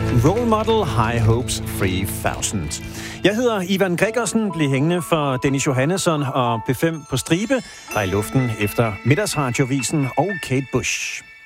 Role Model High Hopes 3000. Jeg hedder Ivan Gregersen, bliv hængende for Dennis Johannesson og P5 på stribe, der er i luften efter Middagsradiovisen og Kate Bush.